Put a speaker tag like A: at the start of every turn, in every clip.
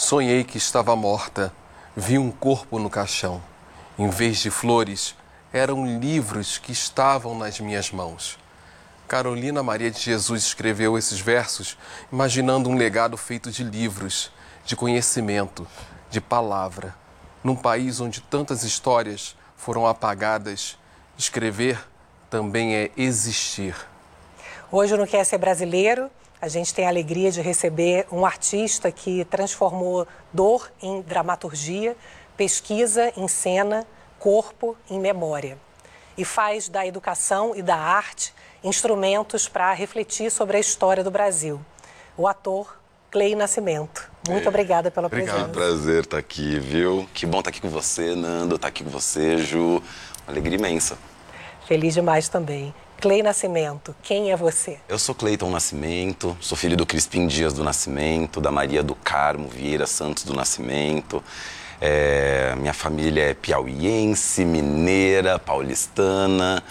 A: Sonhei que estava morta, vi um corpo no caixão. Em vez de flores, eram livros que estavam nas minhas mãos. Carolina Maria de Jesus escreveu esses versos imaginando um legado feito de livros, de conhecimento, de palavra. Num país onde tantas histórias foram apagadas, escrever também é existir.
B: Hoje no Quer Ser Brasileiro, a gente tem a alegria de receber um artista que transformou dor em dramaturgia, pesquisa em cena, corpo em memória. E faz da educação e da arte instrumentos para refletir sobre a história do Brasil. O ator Clay Nascimento. Muito obrigada pela presença.
C: É um prazer estar aqui, viu? Que bom estar aqui com você, Nando, estar aqui com você, Ju. Uma alegria imensa.
B: Feliz demais também. Clay Nascimento, quem é você?
C: Eu sou Cleiton Nascimento, sou filho do Crispim Dias do Nascimento, da Maria do Carmo Vieira Santos do Nascimento. Minha família é piauiense, mineira, paulistana.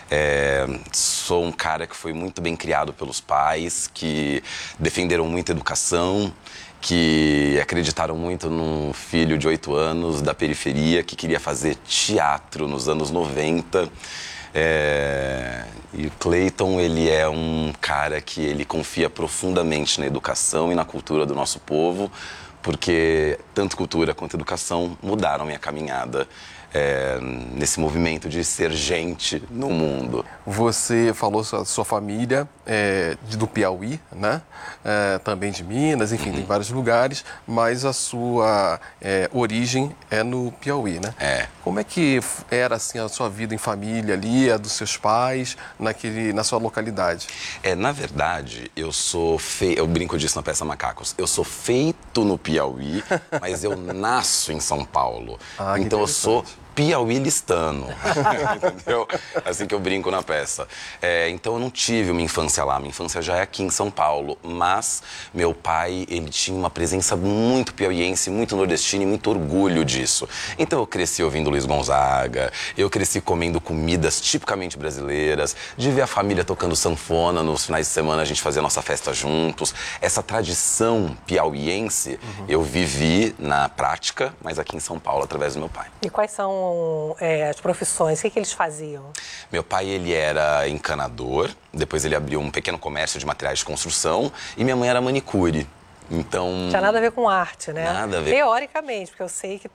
C: Sou um cara que foi muito bem criado pelos pais, que defenderam muito a educação, que acreditaram muito num filho de 8 anos da periferia que queria fazer teatro nos anos 90. E o Cleiton, ele é um cara que ele confia profundamente na educação e na cultura do nosso povo, porque tanto cultura quanto educação mudaram minha caminhada nesse movimento de ser gente no mundo.
A: Você falou sua família do Piauí, né? Também de Minas, enfim, tem vários lugares, mas a sua origem é no Piauí, né? Como é que era assim, a sua vida em família ali, a dos seus pais, na sua localidade?
C: Na verdade, eu brinco disso na peça Macacos, eu sou feito no Piauí, mas eu nasço em São Paulo. Então eu sou piauilistano, entendeu? Assim que eu brinco na peça. Então eu não tive uma infância lá, minha infância já é aqui em São Paulo, mas meu pai, ele tinha uma presença muito piauiense, muito nordestina e muito orgulho disso. Então eu cresci ouvindo Luiz Gonzaga, eu cresci comendo comidas tipicamente brasileiras, de ver a família tocando sanfona, nos finais de semana a gente fazia a nossa festa juntos. Essa tradição piauiense eu vivi na prática, mas aqui em São Paulo, através do meu pai.
B: E quais são as profissões? O que eles faziam?
C: Meu pai, ele era encanador, depois ele abriu um pequeno comércio de materiais de construção e minha mãe era manicure. Então...
B: Tinha nada a ver com arte, né?
C: Nada a ver.
B: Teoricamente, porque eu sei que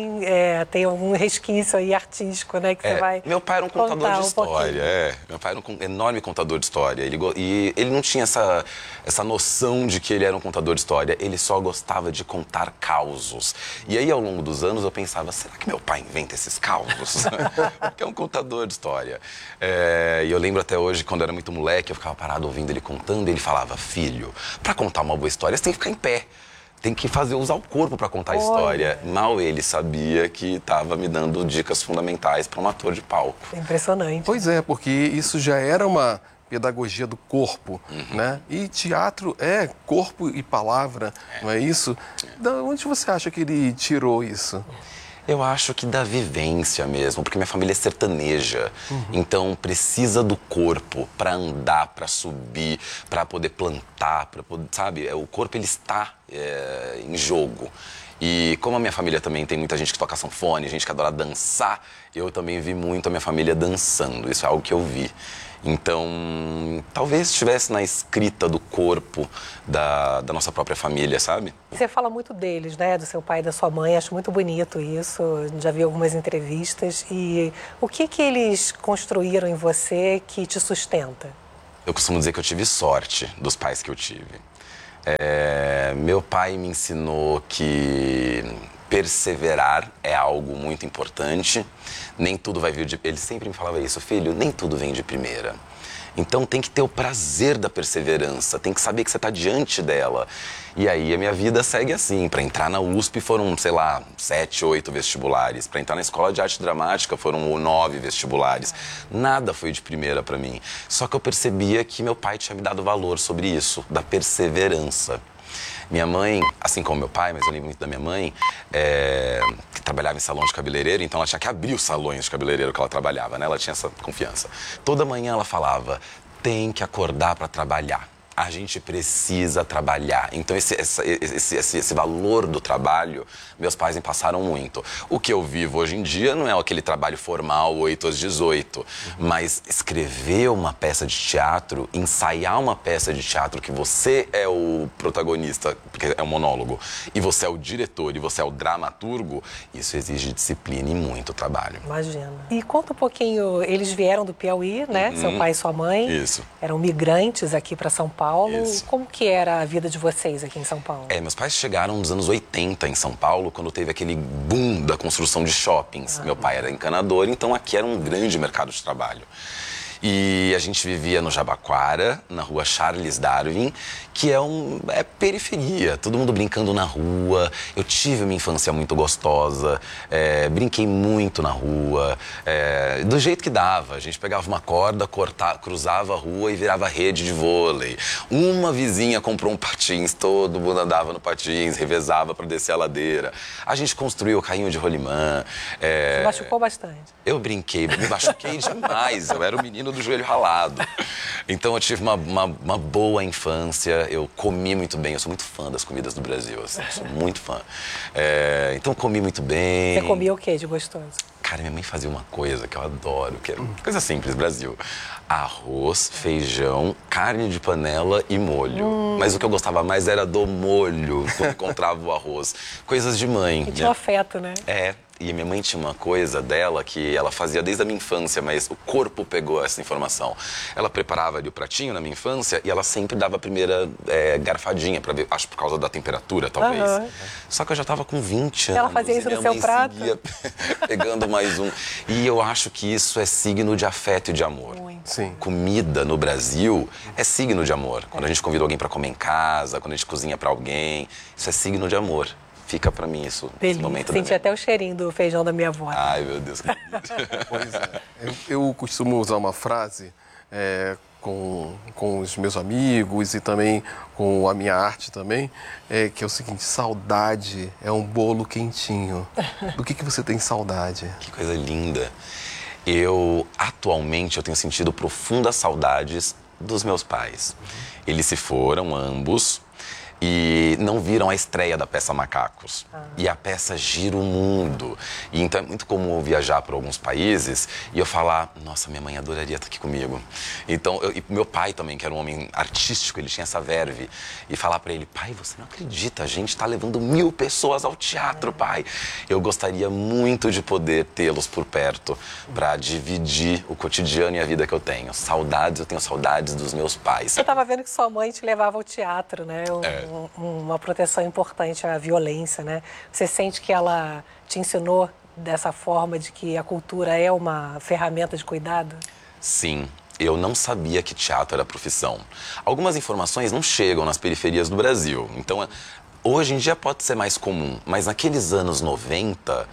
B: tem algum resquício aí artístico, né? Que você vai
C: Meu pai era um contador de história, Meu pai era um enorme contador de história. E ele não tinha essa noção de que ele era um contador de história. Ele só gostava de contar causos. E aí, ao longo dos anos, eu pensava, será que meu pai inventa esses causos? Porque é um contador de história. E eu lembro até hoje, quando eu era muito moleque, eu ficava parado ouvindo ele contando, e ele falava, filho, pra contar uma boa história, você tem que ficar em pé. Tem que usar o corpo para contar a história. Mal ele sabia que estava me dando dicas fundamentais para um ator de palco.
B: Impressionante.
A: Pois é, porque isso já era uma pedagogia do corpo, né? E teatro é corpo e palavra, não é isso? Da onde você acha que ele tirou isso?
C: Eu acho que da vivência mesmo, porque minha família é sertaneja. Então precisa do corpo para andar, para subir, para poder plantar, para poder, sabe? O corpo, ele está em jogo. E como a minha família também tem muita gente que toca sanfone, gente que adora dançar, eu também vi muito a minha família dançando. Isso é algo que eu vi. Então, talvez estivesse na escrita do corpo da nossa própria família, sabe?
B: Você fala muito deles, né? Do seu pai e da sua mãe. Acho muito bonito isso. Já vi algumas entrevistas. E o que eles construíram em você que te sustenta?
C: Eu costumo dizer que eu tive sorte dos pais que eu tive. Meu pai me ensinou que perseverar é algo muito importante. Nem tudo vai vir de... Ele sempre me falava isso, filho, nem tudo vem de primeira. Então tem que ter o prazer da perseverança, tem que saber que você está diante dela. E aí a minha vida segue assim. Para entrar na USP foram, 7, 8 vestibulares. Para entrar na Escola de Arte Dramática foram 9 vestibulares. Nada foi de primeira para mim. Só que eu percebia que meu pai tinha me dado valor sobre isso, da perseverança. Minha mãe, assim como meu pai, mas eu lembro muito da minha mãe, que trabalhava em salão de cabeleireiro, então ela tinha que abrir os salões de cabeleireiro que ela trabalhava, né? Ela tinha essa confiança. Toda manhã ela falava, tem que acordar para trabalhar. A gente precisa trabalhar. Então, esse valor do trabalho, meus pais me passaram muito. O que eu vivo hoje em dia não é aquele trabalho formal, 8 às 18. Mas escrever uma peça de teatro, ensaiar uma peça de teatro que você é o protagonista, porque é um monólogo, e você é o diretor, e você é o dramaturgo, isso exige disciplina e muito trabalho.
B: Imagina. E conta um pouquinho, eles vieram do Piauí, né? Seu pai e sua mãe.
C: Isso.
B: Eram migrantes aqui para São Paulo.
C: Isso.
B: Como que era a vida de vocês aqui em São Paulo?
C: Meus pais chegaram nos anos 80 em São Paulo, quando teve aquele boom da construção de shoppings. Meu pai era encanador, então aqui era um grande mercado de trabalho. E a gente vivia no Jabaquara, na rua Charles Darwin, que é periferia, todo mundo brincando na rua. Eu tive uma infância muito gostosa, brinquei muito na rua, do jeito que dava. A gente pegava uma corda, cruzava a rua e virava rede de vôlei. Uma vizinha comprou um patins, todo mundo andava no patins, revezava para descer a ladeira. A gente construiu o carrinho de rolimã.
B: Você machucou bastante?
C: Eu brinquei, me machuquei demais. Eu era o menino do joelho ralado. Então eu tive uma boa infância, eu comi muito bem, eu sou muito fã das comidas do Brasil, assim, sou muito fã. Então comi muito bem.
B: Você comia o quê de gostoso?
C: Cara, minha mãe fazia uma coisa que eu adoro, que é coisa simples, Brasil. Arroz, feijão, carne de panela e molho. Mas o que eu gostava mais era do molho, quando encontrava o arroz. Coisas de mãe.
B: E tinha um afeto, né?
C: E minha mãe tinha uma coisa dela que ela fazia desde a minha infância, mas o corpo pegou essa informação. Ela preparava ali o pratinho na minha infância e ela sempre dava a primeira garfadinha pra ver, acho por causa da temperatura, talvez. Só que eu já tava com 20 anos.
B: Ela fazia isso no seu prato?
C: Seguia pegando mais um. E eu acho que isso é signo de afeto e de amor.
B: Muito.
A: Sim.
C: Comida no Brasil é signo de amor. Quando a gente convida alguém pra comer em casa, quando a gente cozinha pra alguém, isso é signo de amor. Fica pra mim isso.
B: Delícia.
C: Momento
B: Senti até o cheirinho do feijão da minha avó.
C: Ai, meu Deus, que
A: Pois é. Eu costumo usar uma frase com os meus amigos e também com a minha arte também, que é o seguinte: saudade é um bolo quentinho. Do que você tem saudade?
C: Que coisa linda. Atualmente, eu tenho sentido profundas saudades dos meus pais. Eles se foram, ambos, e não viram a estreia da peça Macacos. E a peça gira o mundo. E então é muito comum eu viajar por alguns países e eu falar: nossa, minha mãe adoraria estar aqui comigo. Então, e meu pai também, que era um homem artístico, ele tinha essa verve. E falar pra ele: pai, você não acredita, a gente tá levando 1000 pessoas ao teatro, pai. Eu gostaria muito de poder tê-los por perto pra dividir o cotidiano e a vida que eu tenho. Saudades, eu tenho saudades dos meus pais.
B: Eu tava vendo que sua mãe te levava ao teatro, né? Uma proteção importante à violência, né? Você sente que ela te ensinou dessa forma de que a cultura é uma ferramenta de cuidado?
C: Sim. Eu não sabia que teatro era profissão. Algumas informações não chegam nas periferias do Brasil. Então, hoje em dia pode ser mais comum, mas naqueles anos 90...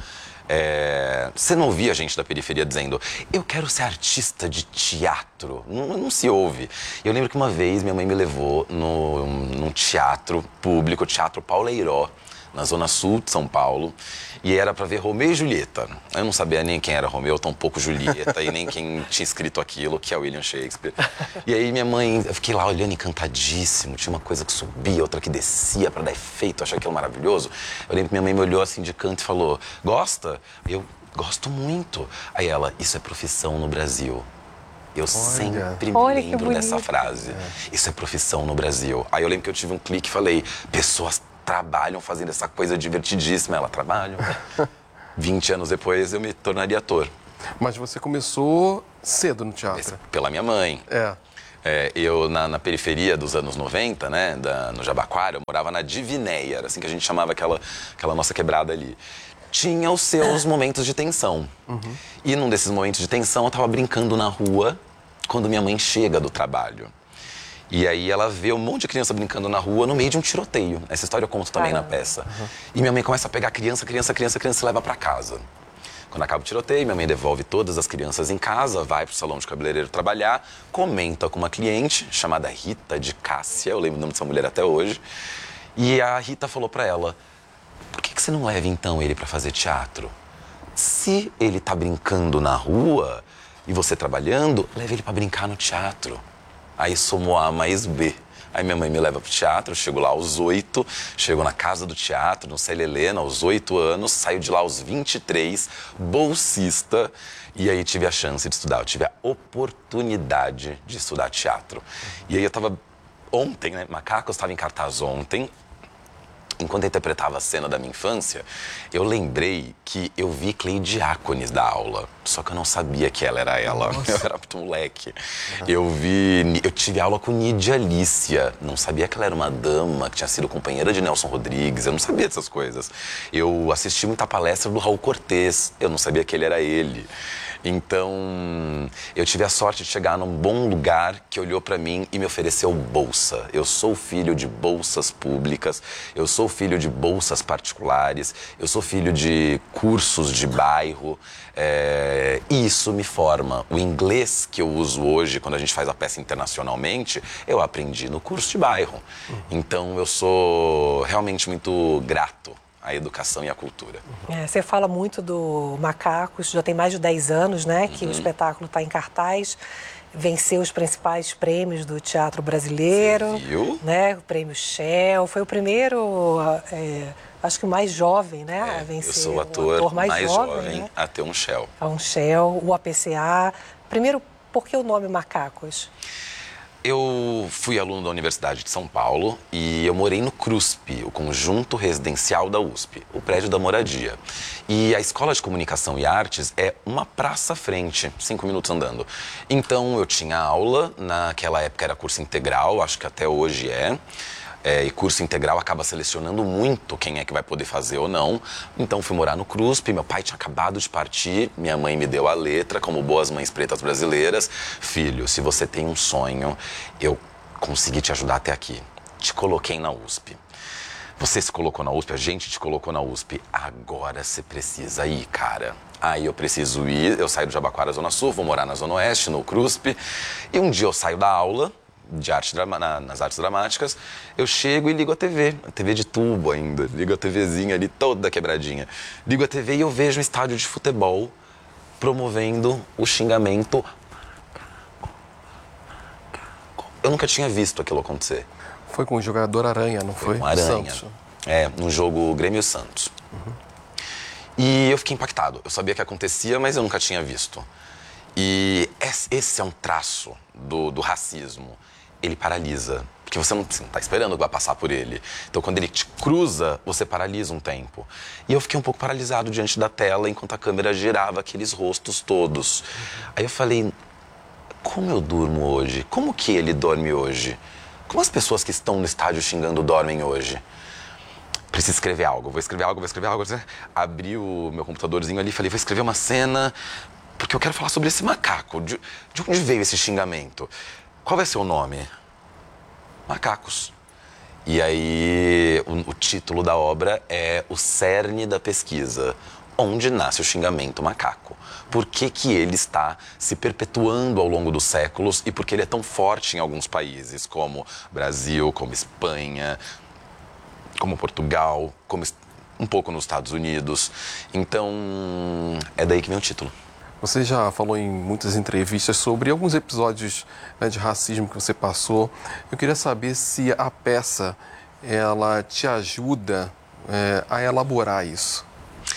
C: você não ouvia gente da periferia dizendo: eu quero ser artista de teatro. Não se ouve. Eu lembro que uma vez minha mãe me levou num teatro público, Teatro Pauleiró, na zona sul de São Paulo, e era pra ver Romeu e Julieta. Eu não sabia nem quem era Romeu, tampouco Julieta, e nem quem tinha escrito aquilo, que é William Shakespeare. E aí minha mãe, eu fiquei lá olhando encantadíssimo, tinha uma coisa que subia, outra que descia pra dar efeito, eu achei aquilo maravilhoso. Eu lembro que minha mãe me olhou assim de canto e falou: gosta? Eu gosto muito. Aí ela: isso é profissão no Brasil. Eu sempre me lembro dessa frase. Isso é profissão no Brasil. Aí eu lembro que eu tive um clique e falei: pessoas trabalham fazendo essa coisa divertidíssima. Ela: trabalham. 20 anos depois eu me tornaria ator.
A: Mas você começou cedo no teatro.
C: Pela minha mãe. Eu, na periferia dos anos 90, né, no Jabaquara, eu morava na Divinéia, era assim que a gente chamava aquela nossa quebrada ali. Tinha os seus momentos de tensão. E num desses momentos de tensão, eu tava brincando na rua quando minha mãe chega do trabalho. E aí ela vê um monte de criança brincando na rua no meio de um tiroteio. Essa história eu conto também na peça. E minha mãe começa a pegar criança e leva pra casa. Quando acaba o tiroteio, minha mãe devolve todas as crianças em casa, vai pro salão de cabeleireiro trabalhar, comenta com uma cliente chamada Rita de Cássia, eu lembro o nome dessa mulher até hoje, e a Rita falou pra ela: por que você não leva então ele pra fazer teatro? Se ele tá brincando na rua e você trabalhando, leva ele pra brincar no teatro. Aí somou A mais B. Aí minha mãe me leva pro teatro, eu chego lá aos 8, chego na casa do teatro, no Célia Helena, aos 8 anos, saio de lá aos 23, bolsista, e aí tive a chance de estudar, eu tive a oportunidade de estudar teatro. E aí eu tava ontem, né, Macacos estava em cartaz ontem. Enquanto eu interpretava a cena da minha infância, eu lembrei que eu vi Cleide Diáconis da aula, só que eu não sabia que ela era ela. Nossa. Eu era muito moleque. Eu tive aula com Nidia Alicia, não sabia que ela era uma dama, que tinha sido companheira de Nelson Rodrigues, eu não sabia dessas coisas. Eu assisti muita palestra do Raul Cortez, eu não sabia que ele era ele. Então, eu tive a sorte de chegar num bom lugar que olhou para mim e me ofereceu bolsa. Eu sou filho de bolsas públicas, eu sou filho de bolsas particulares, eu sou filho de cursos de bairro, e isso me forma. O inglês que eu uso hoje, quando a gente faz a peça internacionalmente, eu aprendi no curso de bairro. Então, eu sou realmente muito grato à educação e à cultura.
B: Você fala muito do Macacos, já tem mais de 10 anos, né, que o espetáculo está em cartaz, venceu os principais prêmios do teatro brasileiro.
C: Você viu?
B: Né, o prêmio Shell, foi o primeiro, acho que o mais jovem, né, a vencer.
C: Eu sou o ator mais jovem, né, a ter um Shell.
B: Um Shell, o APCA. Primeiro, por que o nome Macacos?
C: Eu fui aluno da Universidade de São Paulo e eu morei no CRUSP, o Conjunto Residencial da USP, o prédio da moradia. E a Escola de Comunicação e Artes é uma praça à frente, 5 minutos andando. Então eu tinha aula, naquela época era curso integral, acho que até hoje é. E curso integral acaba selecionando muito quem é que vai poder fazer ou não. Então fui morar no CRUSP, meu pai tinha acabado de partir, minha mãe me deu a letra, como boas mães pretas brasileiras. Filho, se você tem um sonho, eu consegui te ajudar até aqui. Te coloquei na USP. Você se colocou na USP, a gente te colocou na USP. Agora você precisa ir, cara. Aí eu preciso ir, eu saio do Jabaquara, Zona Sul, vou morar na Zona Oeste, no CRUSP. E um dia eu saio da aula de nas artes dramáticas, eu chego e ligo a TV de tubo ainda, ligo a TVzinha ali toda quebradinha, ligo a TV e eu vejo um estádio de futebol promovendo o xingamento. Eu nunca tinha visto aquilo acontecer.
A: Foi com o jogador Aranha, não foi?
C: Com Aranha.
A: Santos.
C: No jogo Grêmio Santos. E eu fiquei impactado. Eu sabia que acontecia, mas eu nunca tinha visto. E esse é um traço do racismo. Ele paralisa, porque você não está esperando que vai passar por ele. Então, quando ele te cruza, você paralisa um tempo. E eu fiquei um pouco paralisado diante da tela, enquanto a câmera girava aqueles rostos todos. Aí eu falei, como eu durmo hoje? Como que ele dorme hoje? Como as pessoas que estão no estádio xingando dormem hoje? Preciso escrever algo, vou escrever algo. Abri o meu computadorzinho ali e falei, vou escrever uma cena, porque eu quero falar sobre esse macaco. De onde veio esse xingamento? Qual vai ser o nome? Macacos. E aí, o título da obra é O Cerne da Pesquisa. Onde nasce o xingamento macaco? Por que ele está se perpetuando ao longo dos séculos e por que ele é tão forte em alguns países, como Brasil, como Espanha, como Portugal, como um pouco nos Estados Unidos. Então, é daí que vem o título.
A: Você já falou em muitas entrevistas sobre alguns episódios, né, de racismo que você passou. Eu queria saber se a peça ela te ajuda a elaborar isso.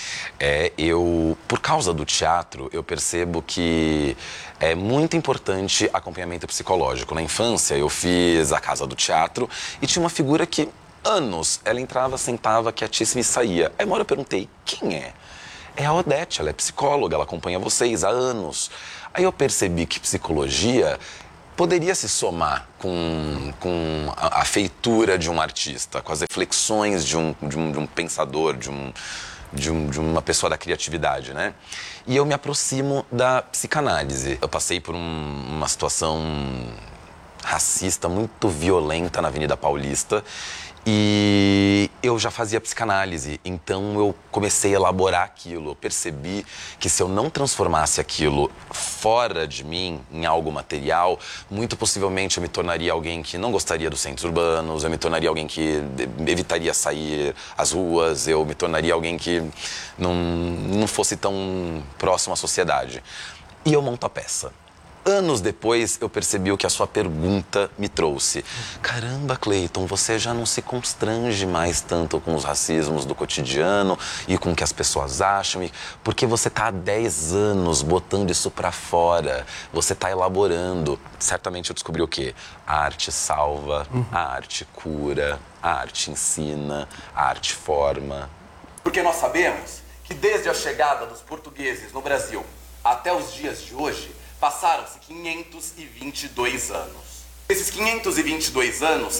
C: Por causa do teatro, eu percebo que é muito importante acompanhamento psicológico. Na infância, eu fiz a Casa do Teatro e tinha uma figura que, anos, ela entrava, sentava, quietíssima e saía. Aí uma hora eu perguntei, quem é? É a Odete, ela é psicóloga, ela acompanha vocês há anos. Aí eu percebi que psicologia poderia se somar com a feitura de um artista, com as reflexões de um pensador, de uma pessoa da criatividade, né? E eu me aproximo da psicanálise. Eu passei por uma situação racista muito violenta na Avenida Paulista e eu já fazia psicanálise, então eu comecei a elaborar aquilo. Eu percebi que se eu não transformasse aquilo fora de mim, em algo material, muito possivelmente eu me tornaria alguém que não gostaria dos centros urbanos, eu me tornaria alguém que evitaria sair às ruas, eu me tornaria alguém que não fosse tão próximo à sociedade. E eu monto a peça. Anos depois, eu percebi o que a sua pergunta me trouxe. Caramba, Cleiton, você já não se constrange mais tanto com os racismos do cotidiano e com o que as pessoas acham, porque você está há 10 anos botando isso para fora, você está elaborando. Certamente eu descobri o quê? A arte salva, a arte cura, a arte ensina, a arte forma.
D: Porque nós sabemos que desde a chegada dos portugueses no Brasil até os dias de hoje, passaram-se 522 anos. Desses 522 anos,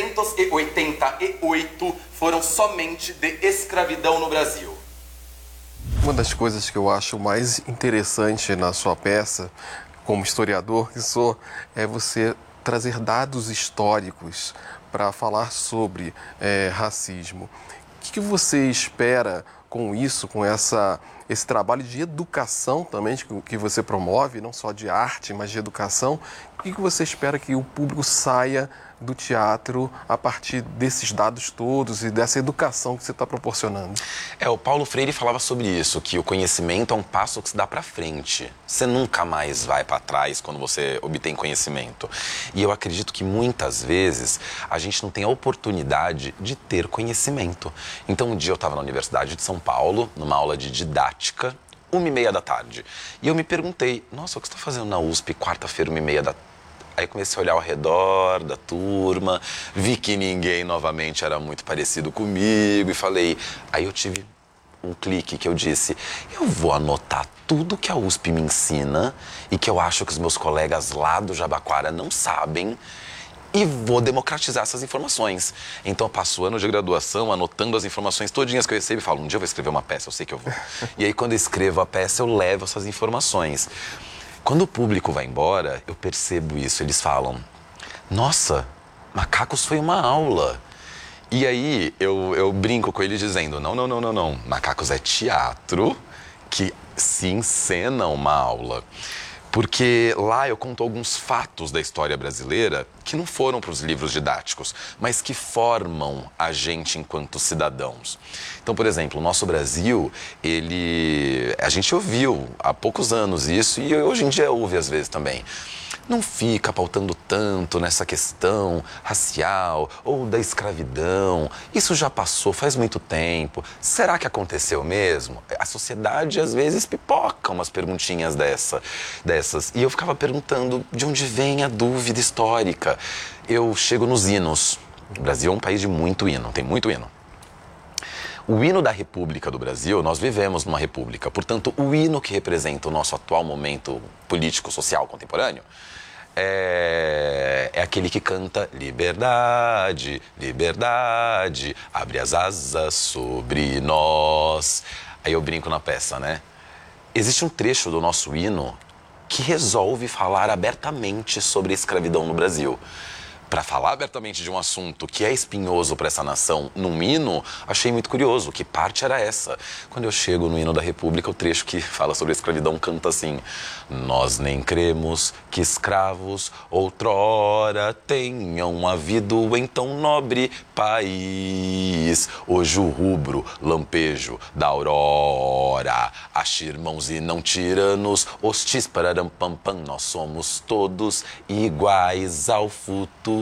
D: 388 foram somente de escravidão no Brasil.
A: Uma das coisas que eu acho mais interessante na sua peça, como historiador que sou, é você trazer dados históricos para falar sobre racismo. O que você espera com isso, com esse trabalho de educação também que você promove, não só de arte, mas de educação? O que você espera que o público saia do teatro a partir desses dados todos e dessa educação que você está proporcionando?
C: O Paulo Freire falava sobre isso, que o conhecimento é um passo que se dá para frente. Você nunca mais vai para trás quando você obtém conhecimento. E eu acredito que muitas vezes a gente não tem a oportunidade de ter conhecimento. Então um dia eu estava na Universidade de São Paulo, numa aula de didática, 1h30 da tarde. E eu me perguntei, nossa, o que você está fazendo na USP quarta-feira, 1h30 da tarde? Aí comecei a olhar ao redor da turma, vi que ninguém novamente era muito parecido comigo e falei... Aí eu tive um clique que eu disse, eu vou anotar tudo que a USP me ensina e que eu acho que os meus colegas lá do Jabaquara não sabem e vou democratizar essas informações. Então eu passo o ano de graduação anotando as informações todinhas que eu recebo e falo, um dia eu vou escrever uma peça, eu sei que eu vou. E aí quando eu escrevo a peça eu levo essas informações. Quando o público vai embora, eu percebo isso. Eles falam, nossa, Macacos foi uma aula. E aí eu brinco com eles dizendo, não. Macacos é teatro que se encena uma aula. Porque lá eu conto alguns fatos da história brasileira que não foram para os livros didáticos, mas que formam a gente enquanto cidadãos. Então, por exemplo, o nosso Brasil, a gente ouviu há poucos anos isso e hoje em dia ouve às vezes também. Não fica pautando tanto nessa questão racial ou da escravidão. Isso já passou faz muito tempo. Será que aconteceu mesmo? A sociedade, às vezes, pipoca umas perguntinhas dessas. E eu ficava perguntando de onde vem a dúvida histórica. Eu chego nos hinos. O Brasil é um país de muito hino, tem muito hino. O hino da República do Brasil, nós vivemos numa república. Portanto, o hino que representa o nosso atual momento político-social contemporâneo é aquele que canta liberdade, liberdade, abre as asas sobre nós. Aí eu brinco na peça, né? Existe um trecho do nosso hino que resolve falar abertamente sobre a escravidão no Brasil. Para falar abertamente de um assunto que é espinhoso para essa nação num hino, achei muito curioso. Que parte era essa? Quando eu chego no hino da República, o trecho que fala sobre a escravidão canta assim: nós nem cremos que escravos outrora tenham havido em tão nobre país. Hoje o rubro, lampejo da aurora, ache irmãos e não tiranos, hostis pararam pam pam, nós somos todos iguais ao futuro.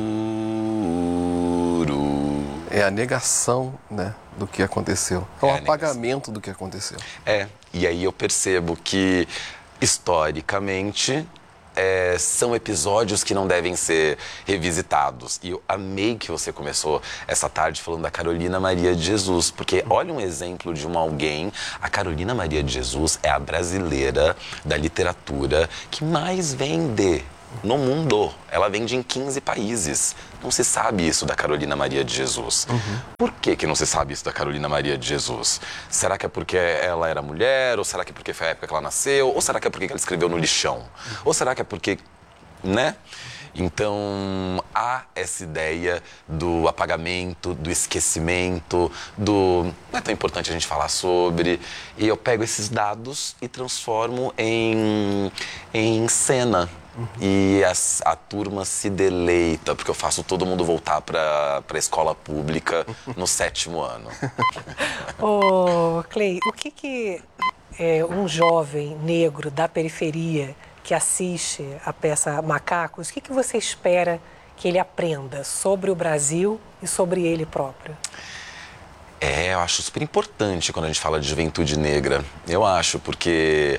A: É a negação, né, do que aconteceu. É o apagamento do que aconteceu.
C: E aí eu percebo que, historicamente, são episódios que não devem ser revisitados. E eu amei que você começou essa tarde falando da Carolina Maria de Jesus, porque olha um exemplo de alguém. A Carolina Maria de Jesus é a brasileira da literatura que mais vende no mundo. Ela vende em 15 países. Não se sabe isso da Carolina Maria de Jesus. Por que não se sabe isso da Carolina Maria de Jesus? Será que é porque ela era mulher? Ou será que é porque foi a época que ela nasceu? Ou será que é porque ela escreveu no lixão? Ou será que é porque... né? Então, há essa ideia do apagamento, do esquecimento, não é tão importante a gente falar sobre. E eu pego esses dados e transformo em cena. E a turma se deleita, porque eu faço todo mundo voltar para a escola pública no 7º ano.
B: Clay, o que um jovem negro da periferia que assiste a peça Macacos, o que você espera que ele aprenda sobre o Brasil e sobre ele próprio?
C: Eu acho super importante quando a gente fala de juventude negra. Eu acho, porque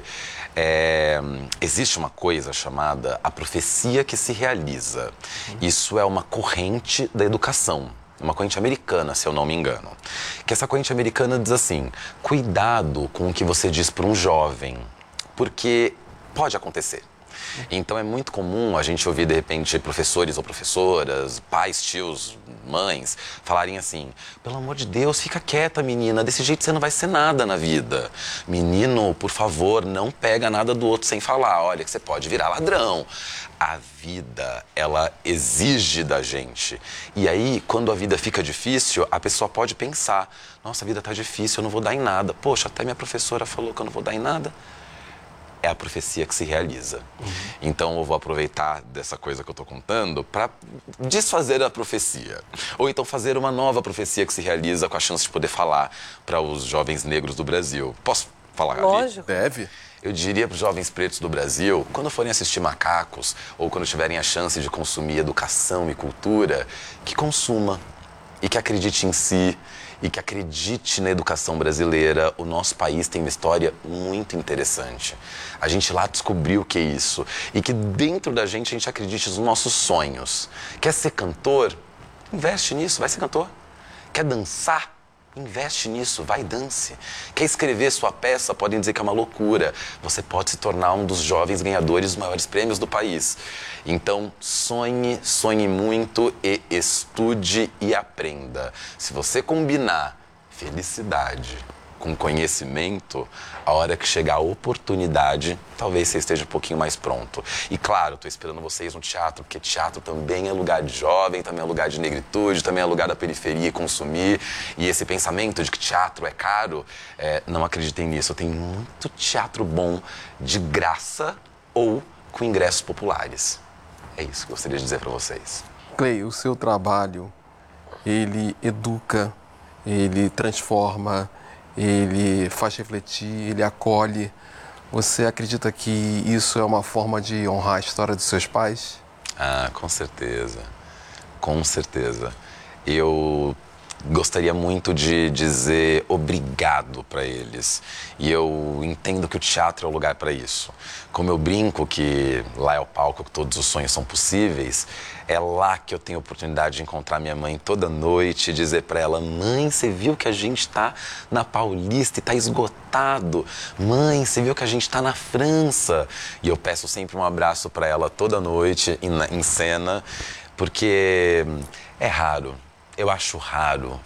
C: existe uma coisa chamada a profecia que se realiza. Isso é uma corrente da educação, uma corrente americana, se eu não me engano. Que essa corrente americana diz assim: cuidado com o que você diz para um jovem, porque pode acontecer. Então é muito comum a gente ouvir, de repente, professores ou professoras, pais, tios, mães, falarem assim: pelo amor de Deus, fica quieta, menina, desse jeito você não vai ser nada na vida. Menino, por favor, não pega nada do outro sem falar, olha que você pode virar ladrão. A vida, ela exige da gente. E aí, quando a vida fica difícil, a pessoa pode pensar: nossa, a vida tá difícil, eu não vou dar em nada. Poxa, até minha professora falou que eu não vou dar em nada. É a profecia que se realiza. Então eu vou aproveitar dessa coisa que eu estou contando para desfazer a profecia. Ou então fazer uma nova profecia que se realiza com a chance de poder falar para os jovens negros do Brasil. Posso falar, Gabi?
B: Lógico.
A: Deve.
C: Eu diria para os jovens pretos do Brasil, quando forem assistir Macacos, ou quando tiverem a chance de consumir educação e cultura, que consuma e que acredite em si, e que acredite na educação brasileira. O nosso país tem uma história muito interessante. A gente lá descobriu o que é isso. E que dentro da gente a gente acredite nos nossos sonhos. Quer ser cantor? Investe nisso, vai ser cantor. Quer dançar? Investe nisso, vai e dance. Quer escrever sua peça? Podem dizer que é uma loucura. Você pode se tornar um dos jovens ganhadores dos maiores prêmios do país. Então, sonhe, sonhe muito e estude e aprenda. Se você combinar felicidade com conhecimento, a hora que chegar a oportunidade, talvez você esteja um pouquinho mais pronto. E claro, estou esperando vocês no teatro, porque teatro também é lugar de jovem, também é lugar de negritude, também é lugar da periferia consumir. E esse pensamento de que teatro é caro, não acreditem nisso. Tem muito teatro bom de graça ou com ingressos populares. É isso que eu gostaria de dizer para vocês.
A: Clay, o seu trabalho, ele educa, ele transforma, ele faz refletir, ele acolhe. Você acredita que isso é uma forma de honrar a história dos seus pais?
C: Ah, com certeza. Com certeza. Eu gostaria muito de dizer obrigado para eles. E eu entendo que o teatro é o lugar para isso. Como eu brinco que lá é o palco que todos os sonhos são possíveis, é lá que eu tenho a oportunidade de encontrar minha mãe toda noite e dizer para ela: mãe, você viu que a gente está na Paulista e está esgotado? Mãe, você viu que a gente está na França? E eu peço sempre um abraço para ela toda noite em cena, porque é raro. Eu acho raro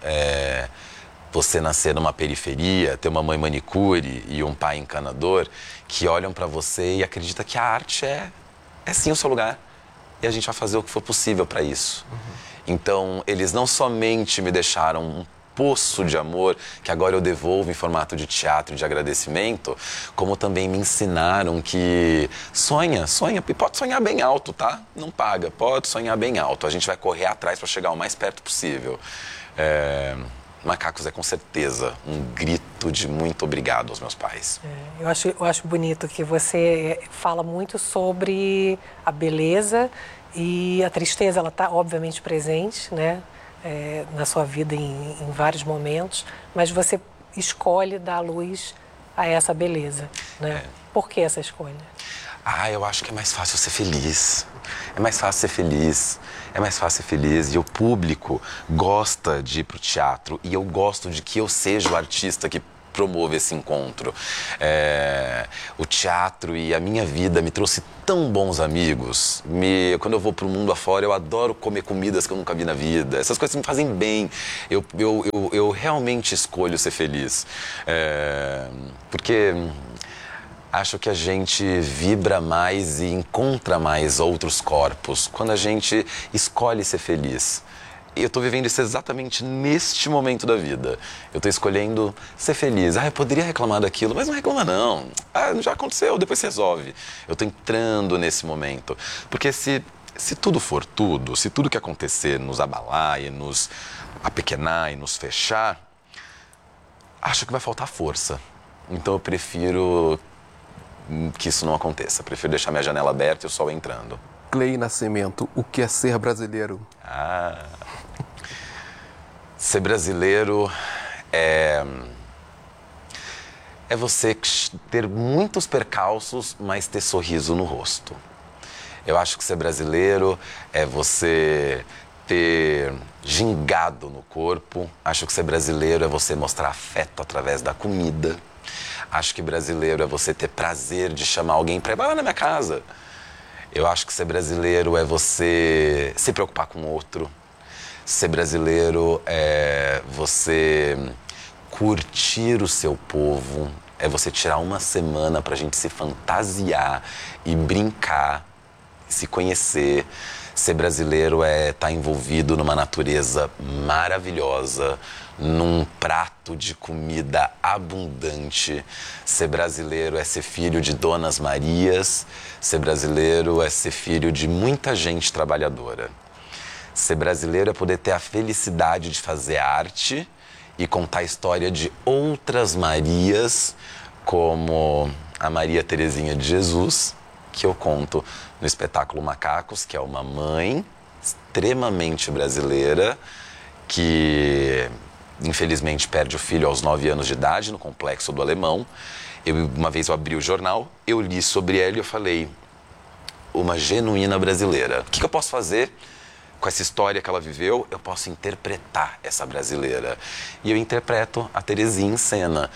C: você nascer numa periferia, ter uma mãe manicure e um pai encanador que olham para você e acreditam que a arte é sim o seu lugar. E a gente vai fazer o que for possível para isso. Então, eles não somente me deixaram um poço de amor, que agora eu devolvo em formato de teatro, de agradecimento, como também me ensinaram que sonha, e pode sonhar bem alto, tá? Não paga, pode sonhar bem alto. A gente vai correr atrás para chegar o mais perto possível. Macacos é com certeza um grito de muito obrigado aos meus pais.
B: Eu acho bonito que você fala muito sobre a beleza e a tristeza. Ela está obviamente presente, né, na sua vida em vários momentos, mas você escolhe dar luz a essa beleza, né? Por que essa escolha?
C: Eu acho que é mais fácil ser feliz. É mais fácil ser feliz. É mais fácil ser feliz. E o público gosta de ir pro teatro. E eu gosto de que eu seja o artista que promove esse encontro. O teatro e a minha vida me trouxe tão bons amigos. Quando eu vou pro mundo afora, eu adoro comer comidas que eu nunca vi na vida. Essas coisas me fazem bem. Eu realmente escolho ser feliz. Porque acho que a gente vibra mais e encontra mais outros corpos quando a gente escolhe ser feliz. E eu estou vivendo isso exatamente neste momento da vida. Eu estou escolhendo ser feliz. Eu poderia reclamar daquilo, mas não reclama não. Já aconteceu, depois se resolve. Eu estou entrando nesse momento. Porque se tudo for tudo, se tudo que acontecer nos abalar e nos apequenar e nos fechar, acho que vai faltar força. Então eu prefiro que isso não aconteça. Prefiro deixar minha janela aberta e o sol entrando.
A: Clay Nascimento, o que é ser brasileiro?
C: Ser brasileiro é você ter muitos percalços, mas ter sorriso no rosto. Eu acho que ser brasileiro é você ter gingado no corpo. Acho que ser brasileiro é você mostrar afeto através da comida. Acho que brasileiro é você ter prazer de chamar alguém para ir lá na minha casa. Eu acho que ser brasileiro é você se preocupar com o outro. Ser brasileiro é você curtir o seu povo. É você tirar uma semana pra gente se fantasiar e brincar, se conhecer. Ser brasileiro é estar envolvido numa natureza maravilhosa, num prato de comida abundante. Ser brasileiro é ser filho de Donas Marias. Ser brasileiro é ser filho de muita gente trabalhadora. Ser brasileiro é poder ter a felicidade de fazer arte e contar a história de outras Marias, como a Maria Terezinha de Jesus, que eu conto no espetáculo Macacos, que é uma mãe extremamente brasileira que infelizmente perde o filho aos 9 anos de idade no Complexo do Alemão. Uma vez eu abri o jornal, eu li sobre ela e eu falei, uma genuína brasileira. O que eu posso fazer com essa história que ela viveu? Eu posso interpretar essa brasileira. E eu interpreto a Terezinha em cena.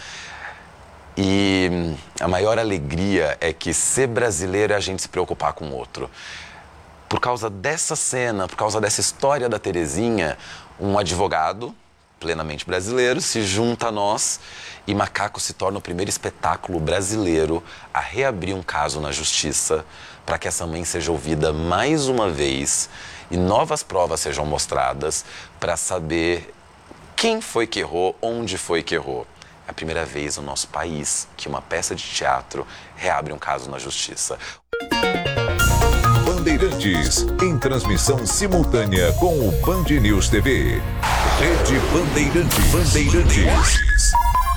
C: E a maior alegria é que ser brasileiro é a gente se preocupar com o outro. Por causa dessa cena, por causa dessa história da Terezinha, um advogado plenamente brasileiro se junta a nós e Macaco se torna o primeiro espetáculo brasileiro a reabrir um caso na justiça para que essa mãe seja ouvida mais uma vez e novas provas sejam mostradas para saber quem foi que errou, onde foi que errou. É a primeira vez no nosso país que uma peça de teatro reabre um caso na justiça.
E: Bandeirantes, em transmissão simultânea com o Band News TV. Rede Bandeirantes.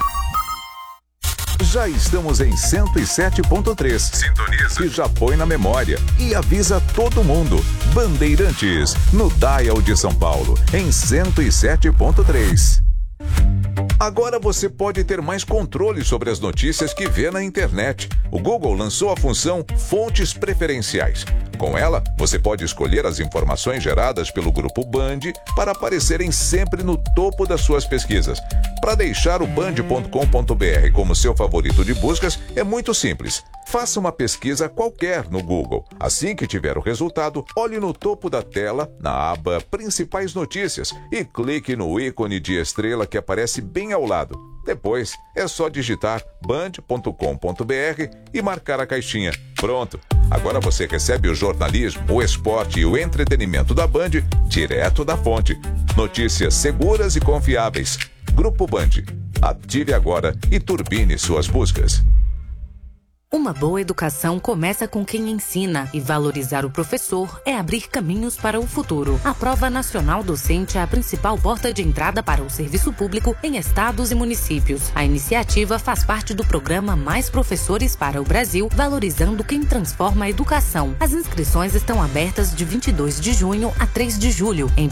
E: Já estamos em 107.3. Sintoniza. E já põe na memória e avisa todo mundo. Bandeirantes, no Dial de São Paulo, em 107.3. Agora você pode ter mais controle sobre as notícias que vê na internet. O Google lançou a função Fontes Preferenciais. Com ela, você pode escolher as informações geradas pelo Grupo Band para aparecerem sempre no topo das suas pesquisas. Para deixar o band.com.br como seu favorito de buscas, é muito simples. Faça uma pesquisa qualquer no Google. Assim que tiver o resultado, olhe no topo da tela, na aba Principais Notícias, e clique no ícone de estrela que aparece bem ao lado. Depois, é só digitar band.com.br e marcar a caixinha. Pronto! Agora você recebe o jornalismo, o esporte e o entretenimento da Band direto da fonte. Notícias seguras e confiáveis. Grupo Band. Ative agora e turbine suas buscas.
F: Uma boa educação começa com quem ensina, e valorizar o professor é abrir caminhos para o futuro. A Prova Nacional Docente é a principal porta de entrada para o serviço público em estados e municípios. A iniciativa faz parte do programa Mais Professores para o Brasil, valorizando quem transforma a educação. As inscrições estão abertas de 22 de junho a 3 de julho em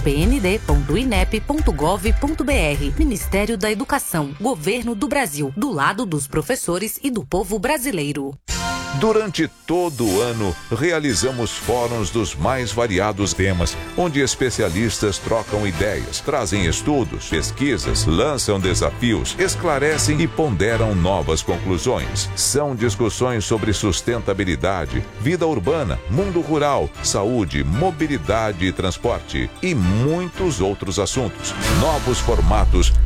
F: pnd.inep.gov.br. Ministério da Educação, Governo do Brasil, do lado dos professores e do povo brasileiro.
E: Durante todo o ano, realizamos fóruns dos mais variados temas, onde especialistas trocam ideias, trazem estudos, pesquisas, lançam desafios, esclarecem e ponderam novas conclusões. São discussões sobre sustentabilidade, vida urbana, mundo rural, saúde, mobilidade e transporte e muitos outros assuntos. Novos formatos